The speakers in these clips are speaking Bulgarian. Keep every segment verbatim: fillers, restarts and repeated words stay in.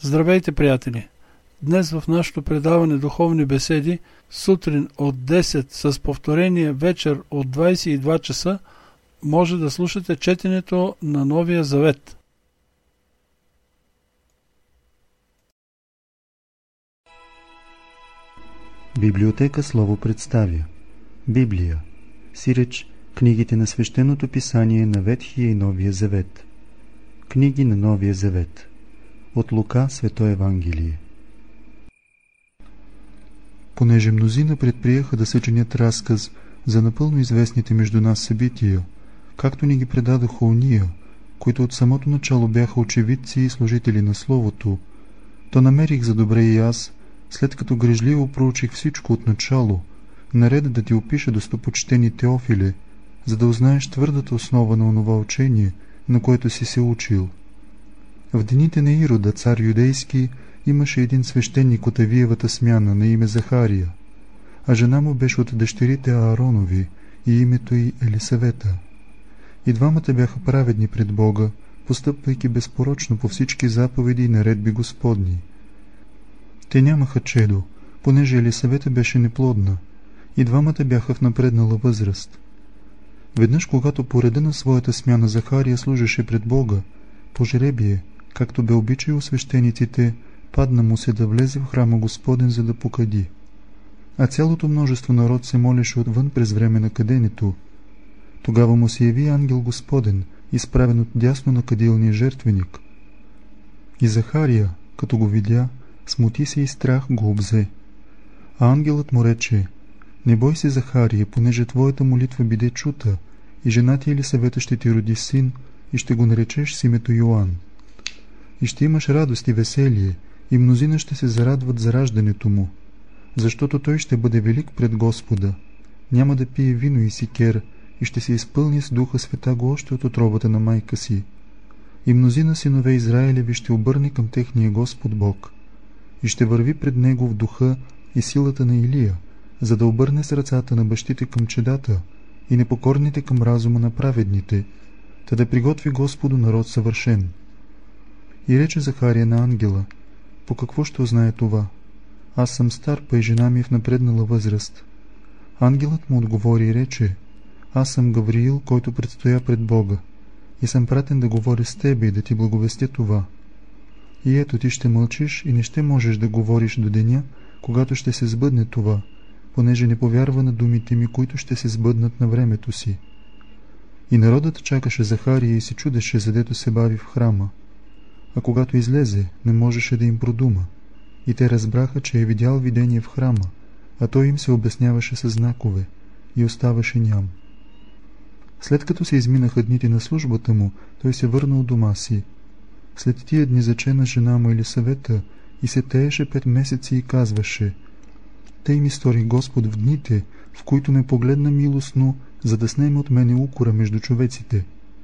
Здравейте, приятели! Днес в нашето предаване Духовни беседи, сутрин от десет с повторение вечер от двадесет и два часа, може да слушате четенето на Новия Завет. Библиотека Слово представя Библия, сиреч книгите на Свещеното писание на Ветхия и Новия Завет. Книги на Новия Завет. От Лука, Свето Евангелие. Понеже мнозина предприеха да съчинят разказ за напълно известните между нас събития, както ни ги предадоха ония, които от самото начало бяха очевидци и служители на Словото, то намерих за добре и аз, след като грижливо проучих всичко от начало, наред да ти опиша, достопочтени Теофиле, за да узнаеш твърдата основа на онова учение, на което си се учил. В дените на Ирода, цар юдейски, имаше един свещеник от Авиевата смяна на име Захария, а жена му беше от дъщерите Ааронови и името й Елисавета. И двамата бяха праведни пред Бога, постъпвайки безпорочно по всички заповеди и наредби Господни. Те нямаха чедо, понеже Елисавета беше неплодна, и двамата бяха в напреднала възраст. Веднъж, когато по реда на своята смяна Захария служеше пред Бога, по жребие, както бе обичай у свещениците, падна му се да влезе в храма Господен, за да покади. А цялото множество народ се молеше отвън през време на каденето. Тогава му се яви ангел Господен, изправен от дясно на кадилния жертвеник. И Захария, като го видя, смути се и страх го обзе. А ангелът му рече: не бой се, Захария, понеже твоята молитва биде чута, и жена ти Елисавета ще ти роди син, и ще го наречеш с името Йоан. И ще имаш радост и веселие, и мнозина ще се зарадват за раждането му, защото той ще бъде велик пред Господа. Няма да пие вино и сикер, и ще се изпълни с Духа Святаго още от утробата на майка си. И мнозина синове Израилеви ще обърне към техния Господ Бог, и ще върви пред него в духа и силата на Илия, за да обърне сърцата на бащите към чедата и непокорните към разума на праведните, та да приготви Господу народ съвършен. И рече Захария на ангела: по какво ще узнае това? Аз съм стар, па и жена ми е в напреднала възраст. Ангелът му отговори и рече: аз съм Гавриил, който предстоя пред Бога, и съм пратен да говоря с тебе и да ти благовестя това. И ето, ти ще мълчиш и не ще можеш да говориш до деня, когато ще се сбъдне това, понеже не повярва на думите ми, които ще се сбъднат на времето си. И народът чакаше Захария и се чудеше, задето се бави в храма. А когато излезе, не можеше да им продума. И те разбраха, че е видял видение в храма, а той им се обясняваше със знакове, и оставаше ням. След като се изминаха дните на службата му, той се върна от дома си. След тия дни зачена жена му Елисавета и се тееше пет месеци и казваше: тъй ми стори Господ в дните, в които ме погледна милостно, за да снеме от мене укора между човеците.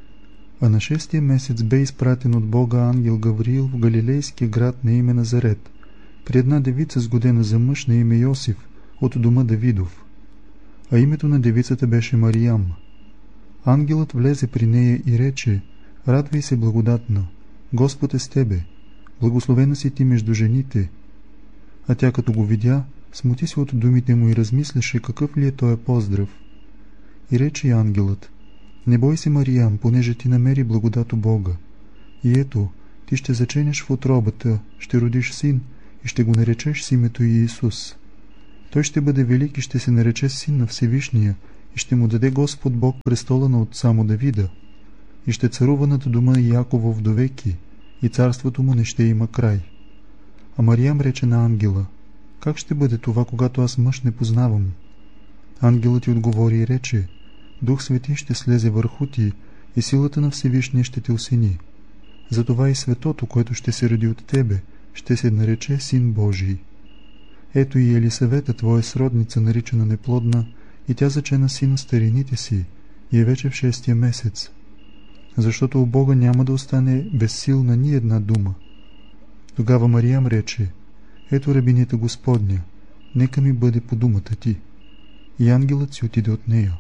А на шестия месец бе изпратен от Бога ангел Гавриил в галилейския град на име Назарет, при една девица сгодена за мъж на име Йосиф, от дома Давидов. А името на девицата беше Мариям. Ангелът влезе при нея и рече: радвай се, благодатна, Господ е с тебе, благословена си ти между жените. А тя, като го видя, смути се от думите му и размисляше какъв ли е този поздрав. И рече ангелът: не бой се, Мариям, понеже ти намери благодат у Бога. И ето, ти ще заченеш в утробата, ще родиш син и ще го наречеш с името Иисус. Той ще бъде велик и ще се нарече син на Всевишния, и ще му даде Господ Бог престола на отца му Давида, и ще царува над дома Яковов довеки, и царството му не ще има край. А Мариям рече на ангела: как ще бъде това, когато аз мъж не познавам? Ангелът й отговори и рече: Дух Свети ще слезе върху ти и силата на Всевишния ще те осени. Затова и светото, което ще се роди от тебе, ще се нарече Син Божий. Ето и Елисавета, твоя сродница, наричана неплодна, и тя зачена сина старините си, и е вече в шестия месец. Защото у Бога няма да остане безсилна ни една дума. Тогава Мариям рече: ето рабинята Господня, нека ми бъде по думата ти. И ангелът си отиде от нея.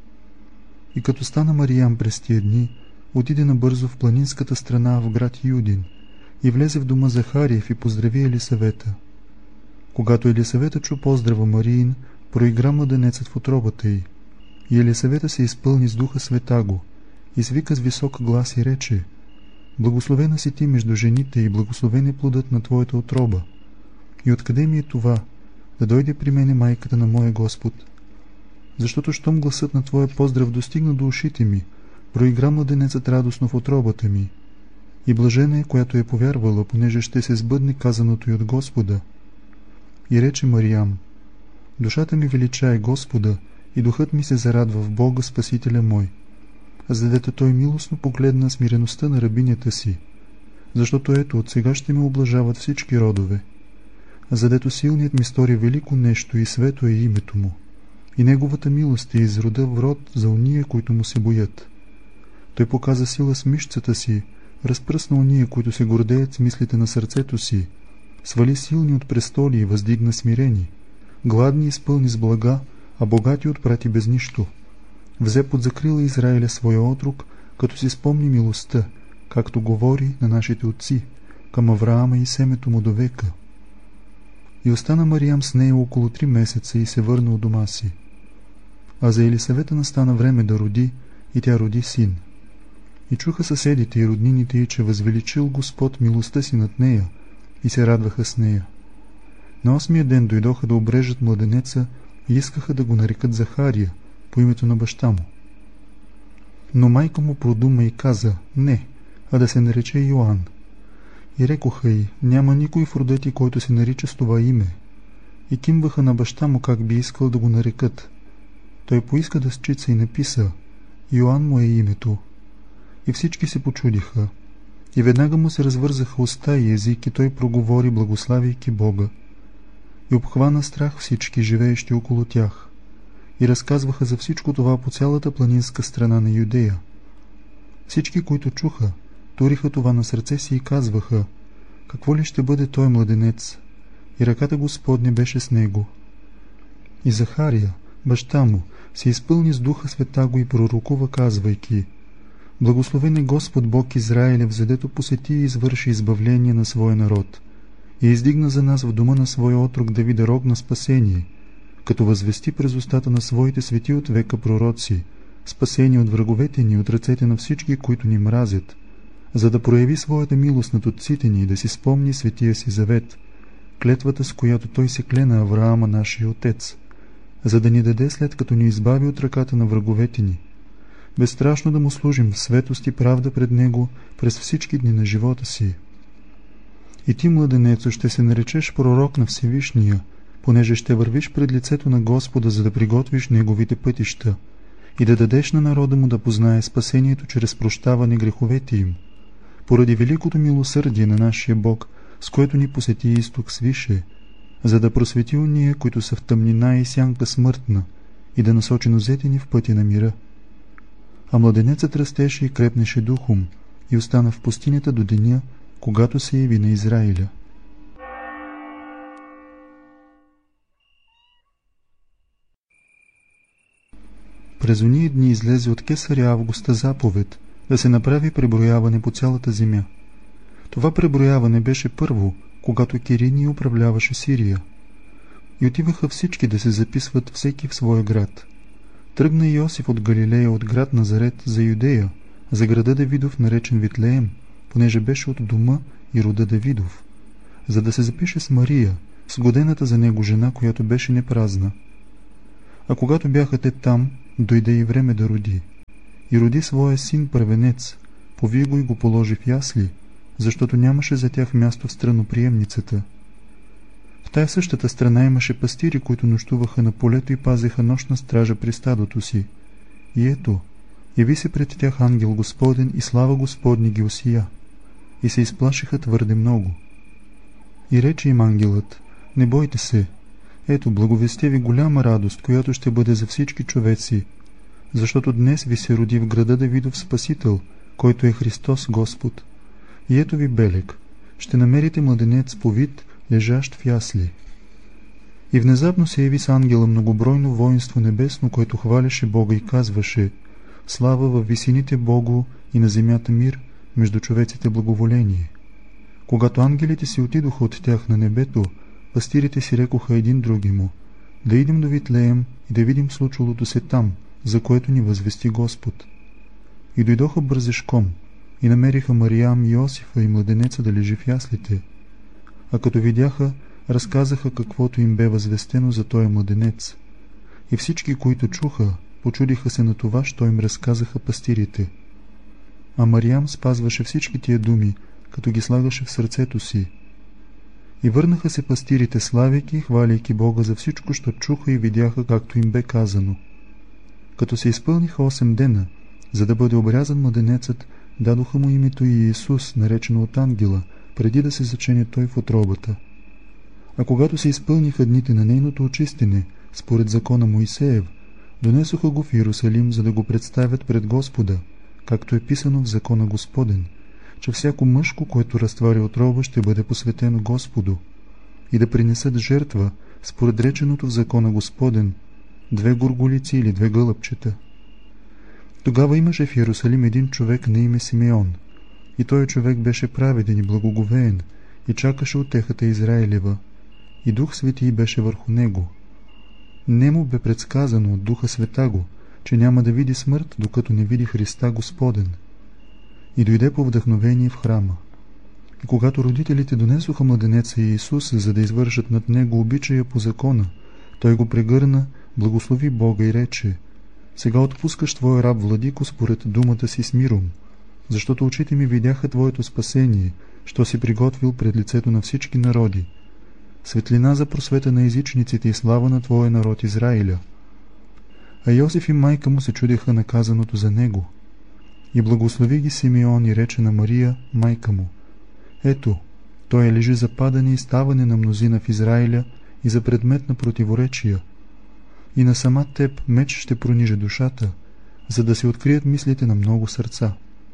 И като стана Мариям през тия дни, отиде набързо в планинската страна в град Юдин и влезе в дома Захариев и поздрави Елисавета. Когато Елисавета чу поздрава Мариин, проигра младенецът в утробата й. И Елисавета се изпълни с Духа Светаго, и свика с висок глас и рече: Благословена си ти между жените и благословен е плодът на твоята утроба. И откъде ми е това, да дойде при мене майката на моя Господ? Защото щом гласът на твоя поздрав достигна до ушите ми, проигра младенецът радостно в утробата ми. И блажена е, която е повярвала, понеже ще се сбъдне казаното и от Господа. И рече Мариам: Душата ми величае Господа, и духът ми се зарадва в Бога, Спасителя мой. За дето той милостно погледна смиреността на рабинята си, защото ето от сега ще ме облажават всички родове. За дето силният ми стори велико нещо и свето е името му, и неговата милост е изрода в род за уния, които му се боят. Той показа сила с мишцата си, разпръсна уния, които се гордеят с мислите на сърцето си, свали силни от престоли и въздигна смирени, гладни изпълни с блага, а богати отпрати без нищо. Взе под закрила Израиля своя отрок, като си спомни милостта, както говори на нашите отци, към Авраама и семето му до века. И остана Мариам с нея около три месеца и се върна у дома си. А за Елисавета настана време да роди, и тя роди син. И чуха съседите и роднините й, че възвеличил Господ милостта си над нея, и се радваха с нея. На осмия ден дойдоха да обрежат младенеца и искаха да го нарекат Захария, по името на баща му. Но майка му продума и каза: не, а да се нарече Йоан. И рекоха й: няма никой в рода ти, който се нарича с това име. И кимваха на баща му как би искал да го нарекат. Той поиска да счица и написа: Йоан му е името. И всички се почудиха. И веднага му се развързаха уста и език, и той проговори, благославяйки Бога. И обхвана страх всички, живеещи около тях. И разказваха за всичко това по цялата планинска страна на Юдея. Всички, които чуха, туриха това на сърце си и казваха: какво ли ще бъде той младенец? И ръката Господня беше с него. И Захария, баща му, се изпълни с Духа Светаго и пророкува, казвайки: благословен е Господ Бог Израилев, задето посети и извърши избавление на своя народ, и издигна за нас в дома на своя отрок Давида рог на спасение, като възвести през устата на своите свети от века пророци спасение от враговете ни, от ръцете на всички, които ни мразят, за да прояви своята милост над отците ни и да си спомни светия си завет, клетвата, с която той се кле на Авраама, нашия отец, за да ни даде, след като ни избави от ръката на враговете ни, безстрашно да му служим в светост и правда пред него през всички дни на живота си. И ти, младенецо, ще се наречеш пророк на Всевишния, понеже ще вървиш пред лицето на Господа, за да приготвиш неговите пътища и да дадеш на народа му да познае спасението чрез прощаване греховете им, поради великото милосърдие на нашия Бог, с което ни посети изток свише, за да просвети уния, които са в тъмнина и сянка смъртна, и да насочи нозете ни в пътя на мира. А младенецът растеше и крепнеше духом и остана в пустинята до деня, когато се яви на Израиля. През ония дни излезе от кесаря Августа заповед да се направи преброяване по цялата земя. Това преброяване беше първо, когато Кирини управляваше Сирия. И отиваха всички да се записват всеки в своя град. Тръгна Йосиф от Галилея, от град Назарет, за Юдея, за града Давидов, наречен Витлеем, понеже беше от дома и рода Давидов, за да се запише с Мария, с годената за него жена, която беше непразна. А когато бяха те там, дойде и време да роди. И роди своя син първенец, пови го и го положи в ясли, защото нямаше за тях място в страноприемницата. В тая същата страна имаше пастири, които нощуваха на полето и пазеха нощна стража при стадото си. И ето, яви се пред тях ангел Господен и слава Господни ги осия. И се изплашиха твърде много. И рече им ангелът: не бойте се, ето благовестя ви голяма радост, която ще бъде за всички човеци, защото днес ви се роди в града Давидов Спасител, който е Христос Господ. И ето ви белег, ще намерите младенец повит, лежащ в ясли. И внезапно се яви с ангела многобройно воинство небесно, което хваляше Бога и казваше: слава във висините Богу и на земята мир, между човеците благоволение. Когато ангелите си отидоха от тях на небето, пастирите си рекоха един други му: да идем до Витлеем и да видим случилото се там, за което ни възвести Господ. И дойдоха бързешком и намериха Мариям и Йосифа и младенеца да лежи в яслите. А като видяха, разказаха каквото им бе възвестено за този младенец. И всички, които чуха, почудиха се на това, що им разказаха пастирите. А Мариям спазваше всички тия думи, като ги слагаше в сърцето си. И върнаха се пастирите, славяйки и хваляйки Бога за всичко, що чуха и видяха, както им бе казано. Като се изпълниха осем дена, за да бъде обрязан младенецът, дадоха му името и Иисус, наречено от ангела, преди да се зачене той в утробата. А когато се изпълниха дните на нейното очистене, според закона Моисеев, донесоха го в Иерусалим, за да го представят пред Господа, както е писано в закона Господен, че всяко мъжко, което разтваря отроба, ще бъде посветено Господу, и да принесат жертва, според реченото в закона Господен, две горголици или две гълъбчета. Тогава имаше в Иерусалим един човек на име Симеон, и той човек беше праведен и благоговеен, и чакаше утехата Израилева, и Дух Свети беше върху него. Не му бе предсказано от Духа Светаго, че няма да види смърт, докато не види Христа Господен. И дойде по вдъхновение в храма. И когато родителите донесоха младенеца Иисус, за да извършат над него обичая по закона, той го прегърна, благослови Бога и рече: сега отпускаш твоя раб Владико според думата си с миром, защото очите ми видяха твоето спасение, що си приготвил пред лицето на всички народи, светлина за просвета на езичниците и слава на твоя народ Израиля. А Йосиф и майка му се чудеха наказаното за него. И благослови ги Симеон и рече на Мария, майка му: ето, той лежи за падане и ставане на мнозина в Израиля и за предмет на противоречия. И на сама теб меч ще пронижи душата, за да се открият мислите на много сърца.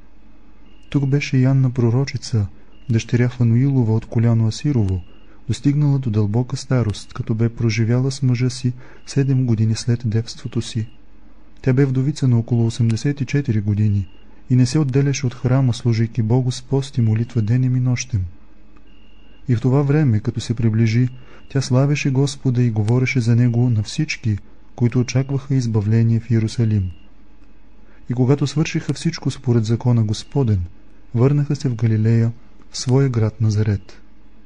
Тук беше Янна пророчица, дъщеря Фануилова от коляно Асирово, достигнала до дълбока старост, като бе проживяла с мъжа си седем години след девството си. Тя бе вдовица на около осемдесет и четири години и не се отделяше от храма, служейки Богу с пост и молитва денем и нощем. И в това време, като се приближи, тя славеше Господа и говореше за Него на всички, които очакваха избавление в Иерусалим. И когато свършиха всичко според закона Господен, върнаха се в Галилея, в своя град Назарет.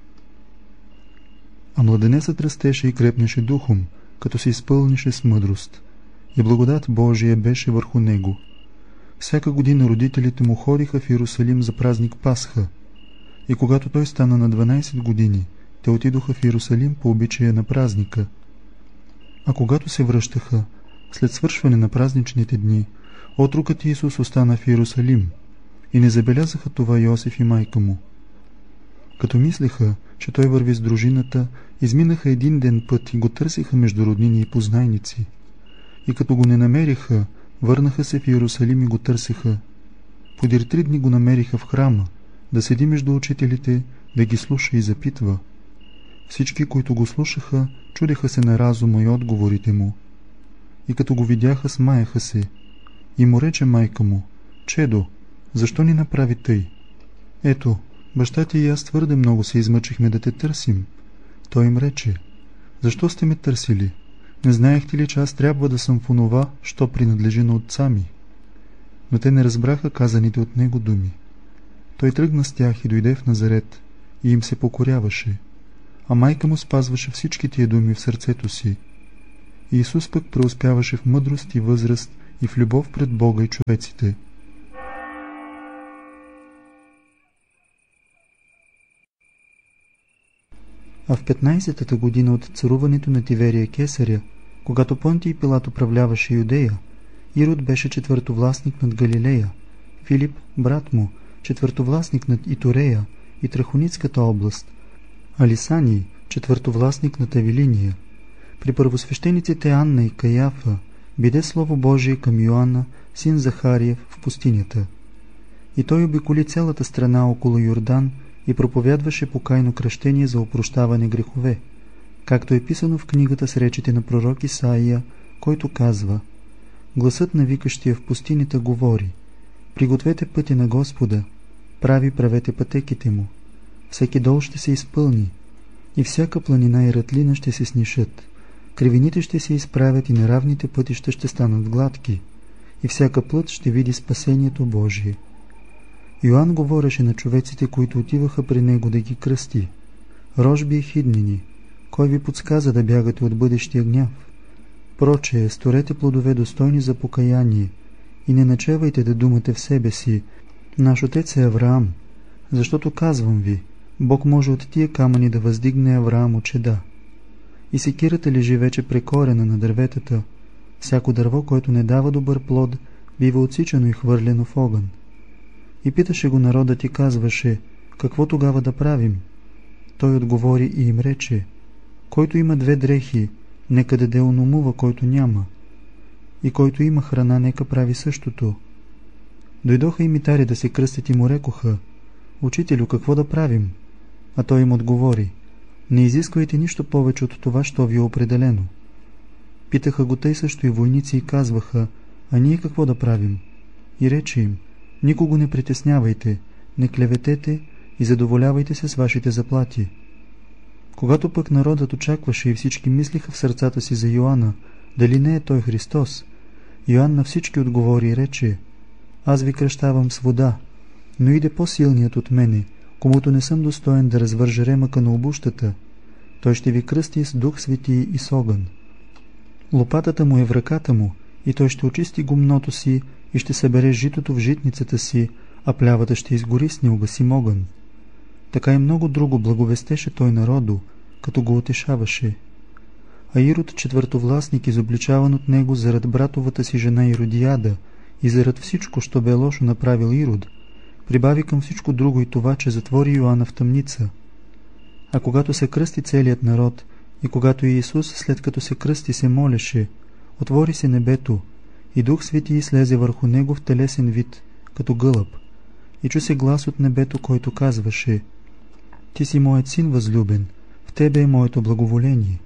А младенецът растеше и крепнеше духом, като се изпълнише с мъдрост, и благодат Божия беше върху него. Всяка година родителите му ходиха в Иерусалим за празник Пасха, и когато той стана на дванайсет години, те отидоха в Иерусалим по обичая на празника. А когато се връщаха, след свършване на празничните дни, отрокът Исус остана в Иерусалим, и не забелязаха това Йосиф и майка му. Като мислеха, че той върви с дружината, изминаха един ден път и го търсиха между роднини и познайници. И като го не намериха, върнаха се в Иерусалим и го търсеха. Подир три дни го намериха в храма, да седи между учителите, да ги слуша и запитва. Всички, които го слушаха, чудеха се на разума и отговорите му. И като го видяха, смаяха се. И му рече майка му: чедо, защо ни направи тъй? Ето, баща ти и аз твърде много се измъчихме да те търсим. Той им рече: защо сте ме търсили? Не знаехте ли, че аз трябва да съм в онова, що принадлежи на отца ми? Но те не разбраха казаните от него думи. Той тръгна с тях и дойде в Назарет, и им се покоряваше, а майка му спазваше всички тия думи в сърцето си. И Исус пък преуспяваше в мъдрост и възраст и в любов пред Бога и човеците. А в петнайсетата година от царуването на Тиверия Кесаря, когато Понтий Пилат управляваше Юдея, Ирод беше четвъртовластник над Галилея, Филип, брат му, четвъртовластник над Итурея и Трахоницката област, а Лисаний, четвъртовластник над Авилиния. При първосвещениците Анна и Каяфа биде Слово Божие към Йоанна, син Захариев, в пустинята. И той обиколи цялата страна около Йордан и проповядваше покайно кръщение за опрощаване грехове, както е писано в книгата с речите на пророк Исаия, който казва: гласът на викащия в пустинята говори: пригответе пътя на Господа, прави правете пътеките му. всеки дол ще се изпълни, и всяка планина и ратлина ще се снишат, кривините ще се изправят и неравните пътища ще станат гладки, и всяка плът ще види спасението Божие. Йоанн говореше на човеците, които отиваха при него да ги кръсти: рожби и хиднини, кой ви подсказа да бягате от бъдещия гняв? Прочее, сторете плодове достойни за покаяние и не начевайте да думате в себе си: наш отец е Авраам, защото казвам ви, Бог може от тия камъни да въздигне Авраам от чеда. И секирата лежи вече прекорена на дърветата. Всяко дърво, което не дава добър плод, бива отсичано и хвърлено в огън. И питаше го народът и казваше: какво тогава да правим? Той отговори и им рече: който има две дрехи, нека даде ономува, който няма, и който има храна, нека прави същото. Дойдоха и митари да се кръстят и му рекоха: учителю, какво да правим? А той им отговори: не изисквайте нищо повече от това, що ви е определено. Питаха го тъй също и войници и казваха: а ние какво да правим? И рече им: никого не притеснявайте, не клеветете и задоволявайте се с вашите заплати. Когато пък народът очакваше и всички мислиха в сърцата си за Йоанна, дали не е той Христос, Йоанн на всички отговори и рече: аз ви кръщавам с вода, но иде по-силният от мене, комуто не съм достоен да развържа ремъка на обущата. Той ще ви кръсти с Дух Свети и с огън. Лопатата му е в ръката му, и той ще очисти гумното си и ще събере житото в житницата си, а плявата ще изгори с неугасим огън. Така и много друго благовестеше той народу, като го утешаваше. А Ирод, четвъртовластник, изобличаван от него зарад братовата си жена Иродиада и зарад всичко, що бе лошо направил Ирод, прибави към всичко друго и това, че затвори Йоанна в тъмница. А когато се кръсти целият народ и когато Иисус, след като се кръсти, се молеше, отвори се небето и Дух Свети слезе върху него в телесен вид, като гълъб, и чу се глас от небето, който казваше: ти си моят син възлюбен, в тебе е моето благоволение.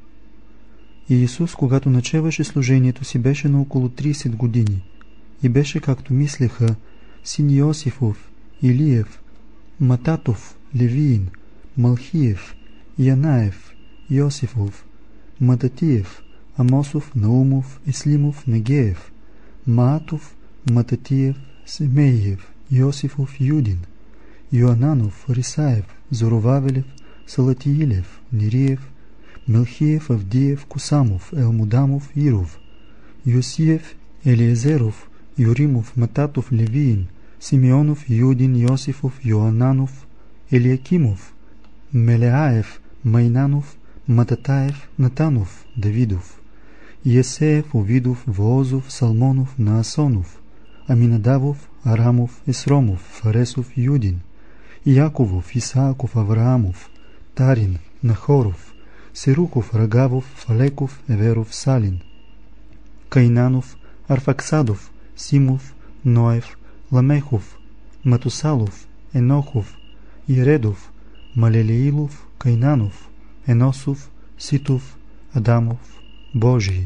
И Иисус, когато начеваше служението си, беше на около трийсет години и беше, както мислеха, син Йосифов, Илиев, Мататов, Левиин, Малхиев, Янаев, Йосифов, Мататиев, Амосов, Наумов, Ислимов, Негеев, Маатов, Мататиев, Семеиев, Йосифов, Юдин, Йоананов, Рисаев, Зоровавелев, Салатиилев, Нириев, Мелхиев, Авдиев, Косамов, Елмудамов, Иров, Йосиев, Елиезеров, Юримов, Мататов, Левиин, Симеонов, Юдин, Йосифов, Йоананов, Елиакимов, Мелеаев, Майнанов, Мататаев, Натанов, Давидов, Есеев, Овидов, Воозов, Салмонов, Наасонов, Аминадавов, Арамов, Есромов, Фаресов, Юдин, Яковов, Исааков, Авраамов, Тарин, Нахоров, Серухов, Рагавов, Фалеков, Еверов, Салин, Кайнанов, Арфаксадов, Симов, Ноев, Ламехов, Матусалов, Енохов, Иредов, Малелеилов, Кайнанов, Еносов, Ситов, Адамов, Божий.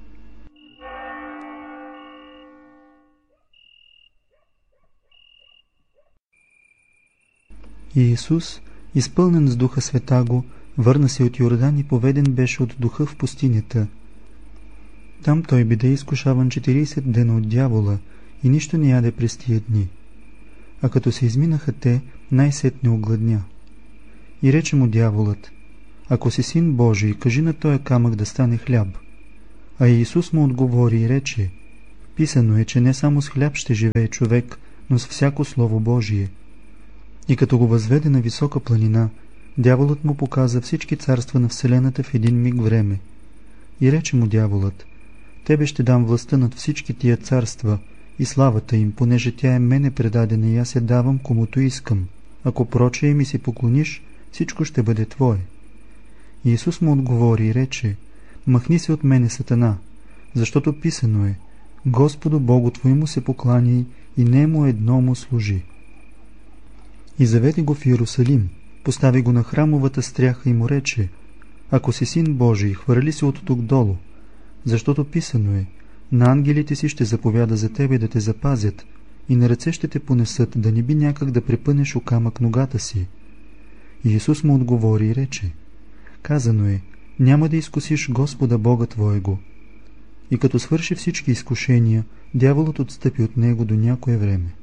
И Иисус, изпълнен с Духа Светаго, върна се от Йордан и поведен беше от Духа в пустинята. Там той биде изкушаван четирийсет дена от дявола и нищо не яде през тия дни. А като се изминаха те, най-сетне огладня. И рече му дяволът: ако си син Божий, кажи на тоя камък да стане хляб. А Иисус му отговори и рече: писано е, че не само с хляб ще живее човек, но с всяко слово Божие. И като го възведе на висока планина, дяволът му показа всички царства на вселената в един миг време. И рече му дяволът: тебе ще дам властта над всички тия царства и славата им, понеже тя е мене предадена и аз я давам комуто искам. Ако прочее ми се поклониш, всичко ще бъде твое. Иисус му отговори и рече: махни се от мене, Сатана, защото писано е: Господу Богу твоему се покланяй и нему едно му служи. И заведе го в Иерусалим, постави го на храмовата стряха и му рече: ако си син Божий, хвърли се от тук долу, защото писано е: на ангелите си ще заповяда за тебе да те запазят и на ръце ще те понесат, да не би някак да препънеш о камък ногата си. И Исус му отговори и рече: казано е, няма да изкусиш Господа Бога твоего. И като свърши всички изкушения, дяволът отстъпи от него до някое време.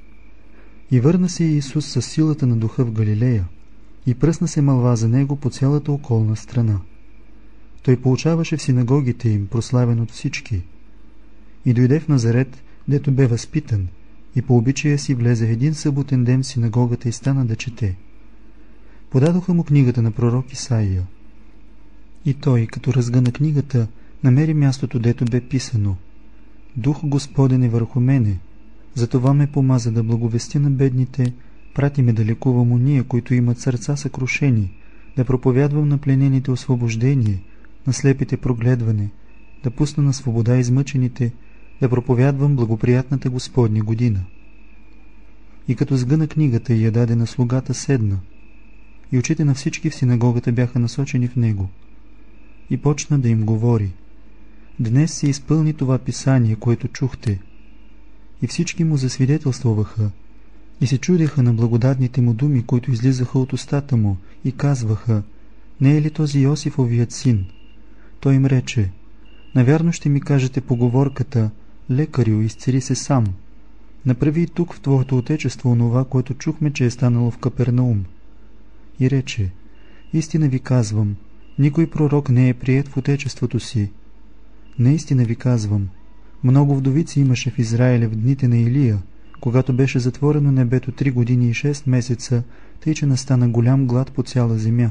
И върна се Исус със силата на духа в Галилея, и пръсна се мълва за него по цялата околна страна. Той получаваше в синагогите им, прославен от всички. И дойде в Назарет, дето бе възпитан, и по обичая си влезе един съботен ден в синагогата и стана да чете. Подадоха му книгата на пророк Исаия. И той, като разгъна книгата, намери мястото, дето бе писано: Дух Господен е върху мене, затова ме помаза да благовестя на бедните, прати ме да лекувам уния, които имат сърца съкрушени, да проповядвам на пленените освобождение, на слепите прогледване, да пусна на свобода измъчените, да проповядвам благоприятната Господня година. И като сгъна книгата и я даде на слугата, седна, и очите на всички в синагогата бяха насочени в него. И почна да им говори: днес се изпълни това писание, което чухте. И всички му засвидетелствуваха и се чудеха на благодатните му думи, които излизаха от устата му, и казваха: не е ли този Йосифовият син? Той им рече: навярно ще ми кажете поговорката: лекарю, изцели се сам. Направи и тук в твоето отечество онова, което чухме, че е станало в Капернаум. И рече: истина ви казвам, никой пророк не е приет в отечеството си. Наистина ви казвам, много вдовици имаше в Израиля в дните на Илия, когато беше затворено небето три години и шест месеца, тъй че настана голям глад по цяла земя.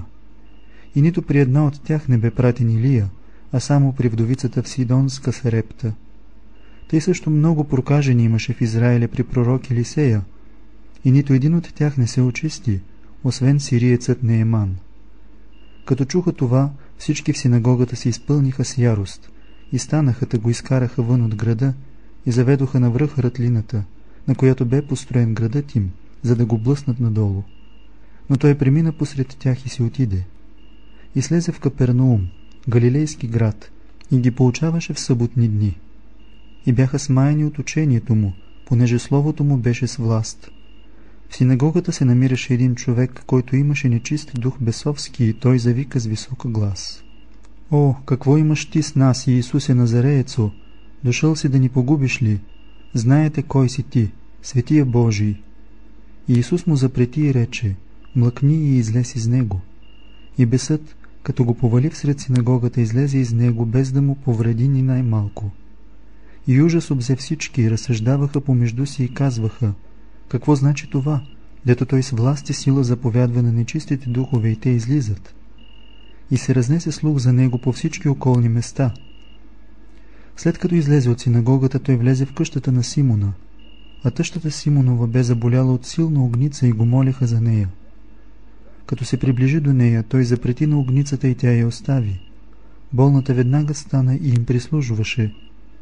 И нито при една от тях не бе пратен Илия, а само при вдовицата в Сидонска Сарепта. Тъй също много прокажени имаше в Израиля при пророк Елисея, и нито един от тях не се очисти, освен сириецът Нееман. Като чуха това, всички в синагогата се изпълниха с ярост, и станаха да го изкараха вън от града, и заведоха навръх ратлината, на която бе построен градът им, за да го блъснат надолу. Но той премина посред тях и си отиде. И слезе в Капернаум, галилейски град, и ги поучаваше в съботни дни. И бяха смаяни от учението му, понеже словото му беше с власт. В синагогата се намираше един човек, който имаше нечист дух бесовски, и той завика с висок глас: О, какво имаш ти с нас, Иисусе Назареецо? Дошъл си да ни погубиш ли? Знаете кой си ти, Светия Божий. И Исус му запрети и рече: млъкни и излез из него. И бесът, като го повали всред синагогата, излезе из него, без да му повреди ни най-малко. И ужас обзе всички, и разсъждаваха помежду си и казваха: какво значи това, дето той с власт и сила заповядва на нечистите духове и те излизат? И се разнесе слух за него по всички околни места. След като излезе от синагогата, той влезе в къщата на Симона, а тъщата Симонова бе заболяла от силна огница и го молеха за нея. Като се приближи до нея, той запрети на огницата и тя я остави. Болната веднага стана и им прислужваше.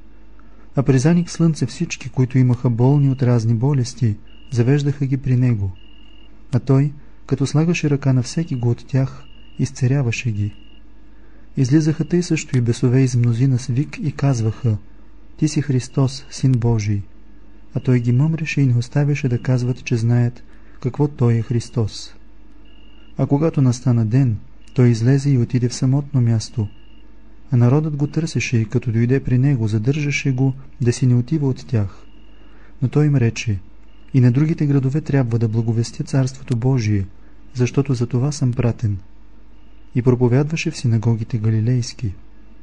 А при заник слънце всички, които имаха болни от разни болести, завеждаха ги при него. А той, като слагаше ръка на всеки го от тях, изцеряваше ги. Излизаха тъй също и бесове из мнозина с вик и казваха: ти си Христос, Син Божий. А той ги мъмреше и не оставяше да казват, че знаят какво той е Христос. А когато настана ден, той излезе и отиде в самотно място. А народът го търсеше и като дойде при него, задържаше го да си не отива от тях. Но той им рече: и на другите градове трябва да благовестя Царството Божие, защото за това съм пратен. И проповядваше в синагогите галилейски.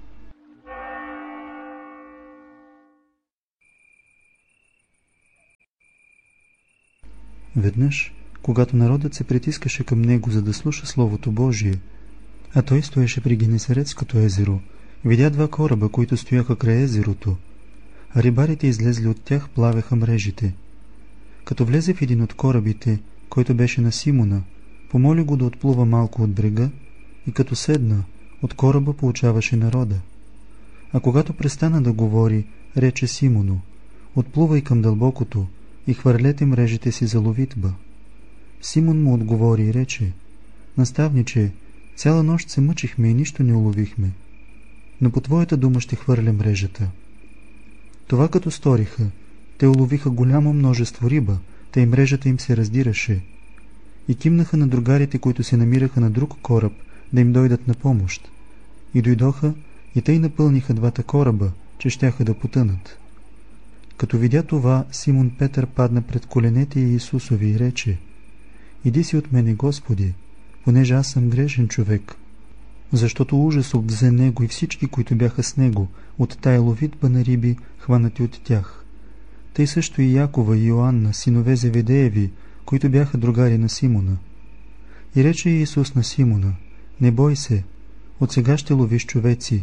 Веднъж, когато народът се притискаше към него, за да слуша Словото Божие, а той стоеше при Генесаретското езеро, видя два кораба, които стояха край езерото, а рибарите излезли от тях, плавеха мрежите. Като влезе в един от корабите, който беше на Симона, помоли го да отплува малко от брега, и като седна, от кораба поучаваше народа. А когато престана да говори, рече Симону: отплувай към дълбокото и хвърлете мрежите си за ловитба. Симон му отговори и рече: наставниче, цяла нощ се мъчихме и нищо не уловихме, но по твоята дума ще хвърля мрежата. Това като сториха, те уловиха голямо множество риба, тъй мрежата им се раздираше. и кимнаха на другарите, които се намираха на друг кораб, да им дойдат на помощ. И дойдоха, и тъй напълниха двата кораба, че щяха да потънат. Като видя това, Симон Петър падна пред коленете Иисусови и рече: „Иди си от мене, Господи, понеже аз съм грешен човек“, защото ужас обвзе него и всички, които бяха с него, от тая ловитба на риби, хванати от тях. Тъй също и Якова и Йоанна, синове Зеведееви, които бяха другари на Симона. И рече Иисус на Симона: „Не бой се, от сега ще ловиш човеци“.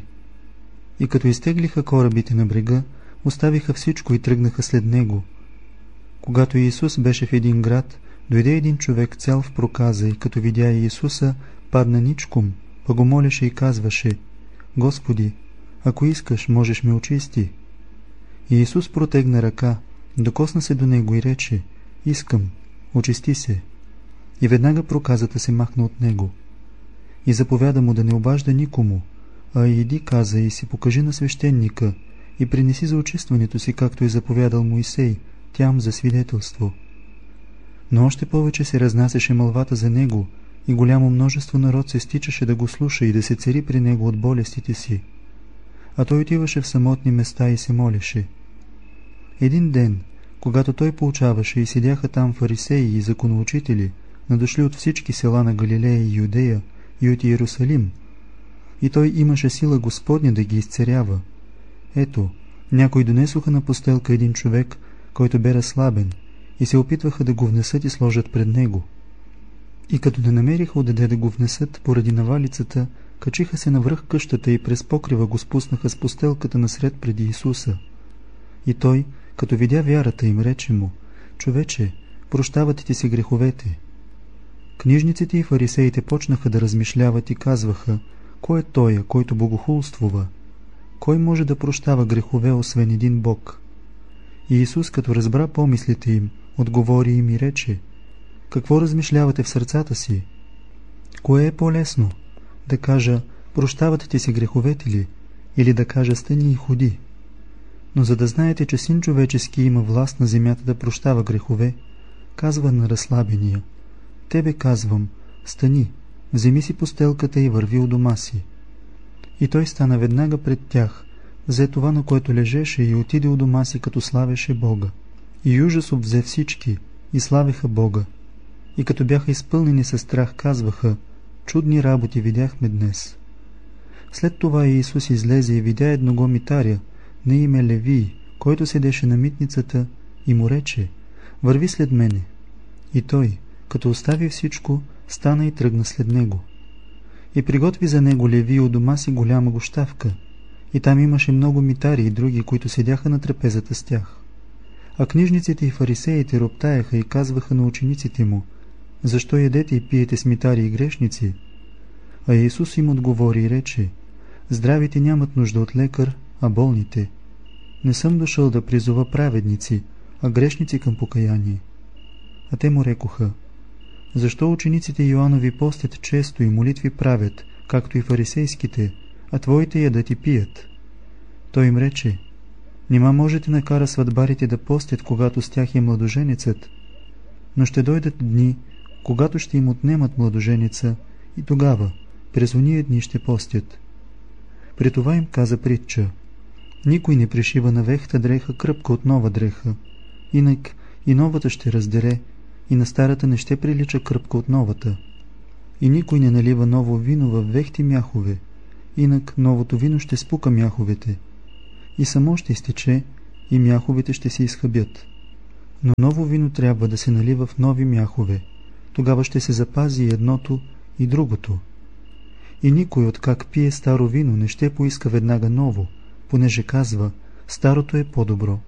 И като изтеглиха корабите на брега, оставиха всичко и тръгнаха след него. Когато Иисус беше в един град, дойде един човек цял в проказа и като видя Иисуса, падна ничком, па го молеше и казваше: „Господи, ако искаш, можеш ме очисти“. И Иисус протегна ръка, докосна се до него и рече: „Искам, очисти се“. И веднага проказата се махна от него. И заповяда му да не обажда никому, а иди, каза, и си покажи на свещеника и принеси за очистването си, както е заповядал Моисей, тям за свидетелство. Но още повече се разнасяше мълвата за него и голямо множество народ се стичаше да го слуша и да се цари при него от болестите си. А той отиваше в самотни места и се молеше. Един ден, когато той поучаваше и седяха там фарисеи и законоучители, надошли от всички села на Галилея и Юдея и от Иерусалим, и той имаше сила Господня да ги изцерява. Ето, някои донесоха на постелка един човек, който бе разслабен, и се опитваха да го внесат и сложат пред него. И като не намериха отде да го внесат поради навалицата, качиха се навръх къщата и през покрива го спуснаха с постелката насред преди Исуса. И той, като видя вярата им, рече му: „Човече, прощават ти си греховете“. Книжниците и фарисеите почнаха да размишляват и казваха: „Кой е той, който богохулствува? Кой може да прощава грехове, освен един Бог?“ И Исус, като разбра помислите им, отговори им и рече: „Какво размишлявате в сърцата си? Кое е по-лесно? Да кажа: прощават ти си греховете ли? Или да кажа: стани и ходи? Но за да знаете, че Син човечески има власт на земята да прощава грехове, казва на разслабения: тебе казвам, стани, вземи си постелката и върви у дома си. И той стана веднага пред тях, взе това, на което лежеше, и отиде у дома си, като славеше Бога. И ужас обвзе всички, и славеха Бога. И като бяха изпълнени със страх, казваха: чудни работи видяхме днес. След това Иисус излезе и видя едного митаря, на име Левий, който седеше на митницата, и му рече: върви след мене. И той, като остави всичко, стана и тръгна след него. И приготви за него Левий у дома си голяма гощавка, и там имаше много митари и други, които седяха на трапезата с тях. А книжниците и фарисеите роптаяха и казваха на учениците му: защо ядете и пиете с митари и грешници? А Иисус им отговори и рече: здравите нямат нужда от лекар, а болните. Не съм дошъл да призова праведници, а грешници към покаяние. А те му рекоха: защо учениците Йоанови постят често и молитви правят, както и фарисейските, а твоите ядат и пият? Той им рече: нима можете накара сватбарите да постят, когато с тях е младоженецът? Но ще дойдат дни, когато ще им отнемат младоженеца, и тогава, през ония дни ще постят. При това им каза притча: никой не пришива на вехта дреха кръпка от нова дреха, инак и новата ще раздере, и на старата не ще прилича кръпка от новата. И никой не налива ново вино във вехти мяхове, инак новото вино ще спука мяховете, и само ще изтече, и мяховете ще се изхъбят. Но ново вино трябва да се налива в нови мяхове, тогава ще се запази едното и другото. И никой, откак пие старо вино, не ще поиска веднага ново, понеже казва: старото е по-добро.